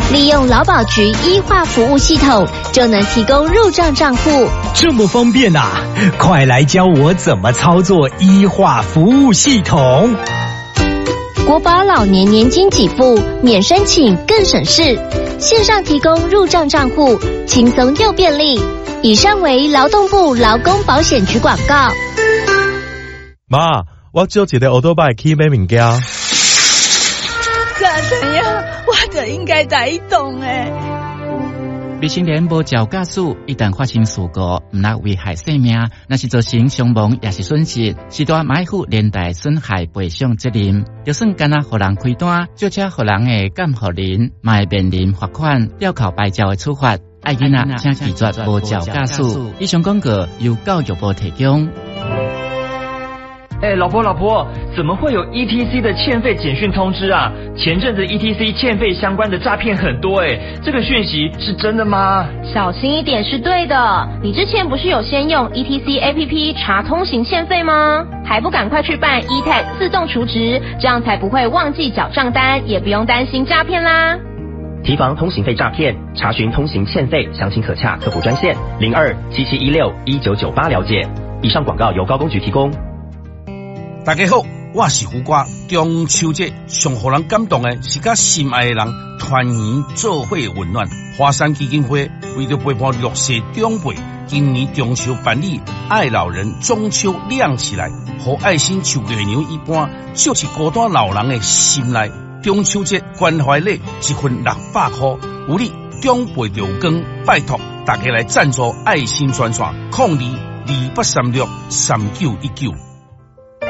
利用劳保局医化服务系统就能提供入账账户。 这么方便啊！快来教我怎么操作医化服务系统。 国保老年年金给付免申请更省事，线上提供入账账户，轻松又便利。以上为劳动部劳工保险局广告。 妈，我借一个欧多拜去买物件。 怎样？我就应该在移动诶。 未成年无照驾驶，一旦发生事故，唔但危害生命，若是造成伤亡也是损失，是大买负连带损害赔偿责任。就算干那互人开单，就车互人的监护人，嘛会面临罚款、吊扣牌照的处罚。爱囡仔请拒绝无照驾驶。以上广告由教育部提供。 老婆，怎么会有 ETC 的欠费简讯通知啊？前阵子 ETC 欠费相关的诈骗很多这个讯息是真的吗？ 小心一点是对的。你之前不是有先用 ETC APP 查通行欠费吗？还不赶快去办 eTag 自动储值，这样才不会忘记缴账单，也不用担心诈骗啦。 提防通行费诈骗，查询通行欠费，详情可洽客服专线0277161998了解。以上广告由高公局提供。 大家好，我是胡瓜。中秋节上互人感动的是甲心爱的人团圆做伙温暖。华山基金会为着陪伴弱势长辈，今年中秋办理爱老人中秋亮起来，和爱心像月娘一般，照进孤单老人的心内。中秋节关怀礼一份600块，有你长辈着光，拜托大家来赞助爱心专线0228363919。